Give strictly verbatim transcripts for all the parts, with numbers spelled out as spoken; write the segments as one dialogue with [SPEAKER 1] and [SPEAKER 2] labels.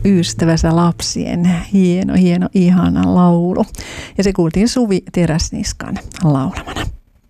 [SPEAKER 1] ystävänsä lapsien. Hieno, hieno, ihana laulu. Ja se kuultiin Suvi Teräsniskan laulamana.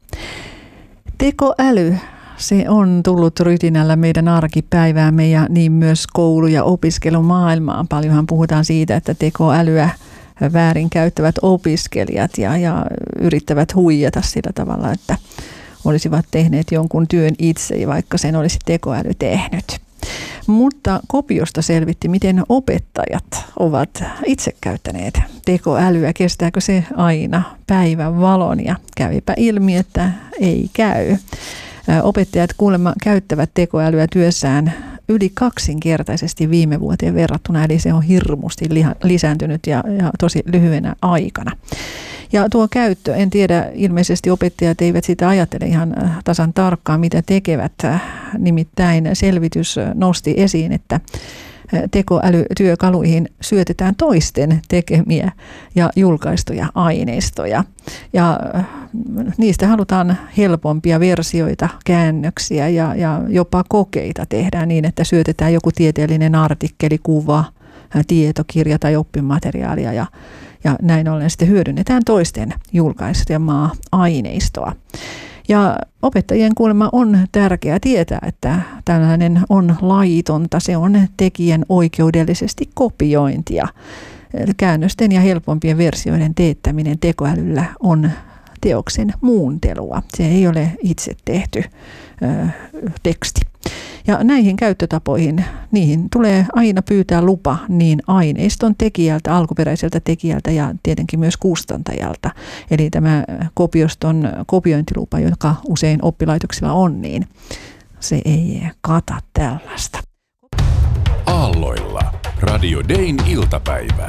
[SPEAKER 1] Tekoäly, se on tullut rytinällä meidän arkipäiväämme ja niin myös koulu- ja opiskelumaailmaan. Paljonhan puhutaan siitä, että tekoälyä väärinkäyttävät opiskelijat ja, ja yrittävät huijata sillä tavalla, että olisivat tehneet jonkun työn itse, vaikka sen olisi tekoäly tehnyt. Mutta kopiosta selvitti, miten opettajat ovat itse käyttäneet tekoälyä. Kestääkö se aina päivän valon, ja kävipä ilmi, että ei käy. Opettajat kuulemma käyttävät tekoälyä työssään yli kaksinkertaisesti viime vuoteen verrattuna, eli se on hirmusti lisääntynyt ja, ja tosi lyhyenä aikana. Ja tuo käyttö, en tiedä, ilmeisesti opettajat eivät sitä ajattele ihan tasan tarkkaan, mitä tekevät. Nimittäin selvitys nosti esiin, että tekoälytyökaluihin syötetään toisten tekemiä ja julkaistuja aineistoja. Ja niistä halutaan helpompia versioita, käännöksiä ja, ja jopa kokeita tehdään niin, että syötetään joku tieteellinen artikkeli, kuva, tietokirja tai oppimateriaalia ja Ja näin ollen sitten hyödynnetään toisten julkaisemaa aineistoa. Ja opettajien kuulemma on tärkeää tietää, että tällainen on laitonta, se on tekijän oikeudellisesti kopiointia. Käännösten ja helpompien versioiden teettäminen tekoälyllä on teoksen muuntelua. Se ei ole itse tehty ö, teksti. Ja näihin käyttötapoihin, niihin tulee aina pyytää lupa niin aineiston tekijältä, alkuperäiseltä tekijältä ja tietenkin myös kustantajalta. Eli tämä kopioston kopiointilupa, joka usein oppilaitoksilla on, niin se ei kata tällaista.
[SPEAKER 2] Aalloilla. Radio Dayn iltapäivää.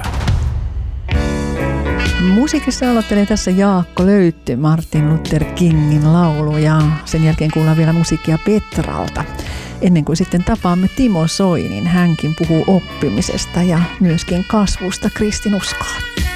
[SPEAKER 1] Musiikissa aloittelee tässä Jaakko Löytty, Martin Luther Kingin laulu, ja sen jälkeen kuullaan vielä musiikkia Petralta. Ennen kuin sitten tapaamme Timo Soinin, hänkin puhuu oppimisesta ja myöskin kasvusta kristinuskoon.